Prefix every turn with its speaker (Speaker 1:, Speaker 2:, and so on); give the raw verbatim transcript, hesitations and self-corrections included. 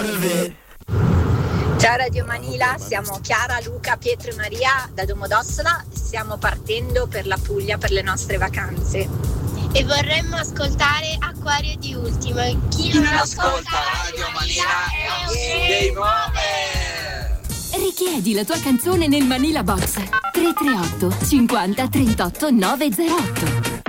Speaker 1: Evolve.
Speaker 2: Ciao Radio Manila, siamo Chiara, Luca, Pietro e Maria da Domodossola. Stiamo partendo per la Puglia per le nostre vacanze.
Speaker 3: E vorremmo ascoltare Acquario di Ultimo. Chi non ascolta Radio Manila è un game over.
Speaker 4: Richiedi la tua canzone nel Manila Box tre tre otto cinquanta trentotto novecentotto.